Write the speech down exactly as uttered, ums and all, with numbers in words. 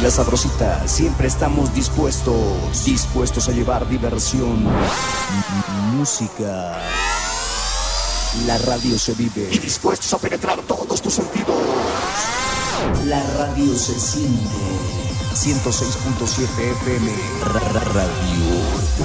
La Sabrosita, siempre estamos dispuestos, dispuestos a llevar diversión, música. La radio se vive y dispuestos a penetrar todos tus sentidos. La radio se siente. ciento seis punto siete F M. Radio